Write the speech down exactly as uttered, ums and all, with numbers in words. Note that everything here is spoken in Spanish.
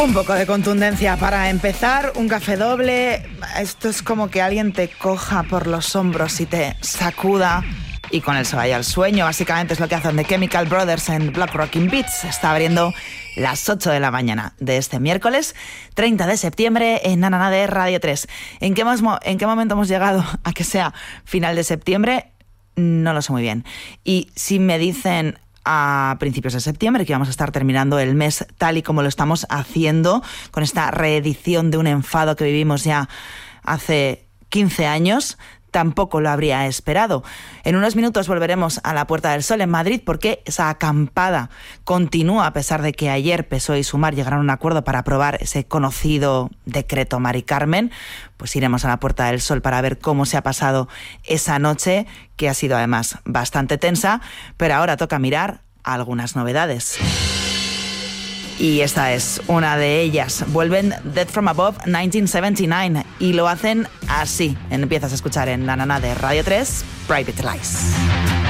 Un poco de contundencia para empezar, un café doble. Esto es como que alguien te coja por los hombros y te sacuda y con él se vaya al sueño. Básicamente es lo que hacen The Chemical Brothers en Black Rocking Beats. Está abriendo las ocho de la mañana de este miércoles treinta de septiembre en Nanana de Radio tres. ¿En qué, mo- ¿En qué momento hemos llegado a que sea final de septiembre? No lo sé muy bien. Y si me dicen a principios de septiembre que vamos a estar terminando el mes tal y como lo estamos haciendo, con esta reedición de un enfado que vivimos ya hace quince años, tampoco lo habría esperado. En unos minutos volveremos a la Puerta del Sol en Madrid porque esa acampada continúa a pesar de que ayer P S O E y Sumar llegaron a un acuerdo para aprobar ese conocido decreto Mari Carmen. Pues iremos a la Puerta del Sol para ver cómo se ha pasado esa noche, que ha sido además bastante tensa, pero ahora toca mirar algunas novedades. Y esta es una de ellas. Vuelven Dead From Above nineteen seventy-nine y lo hacen así. Empiezas a escuchar en Nanana de Radio tres, Private Lies.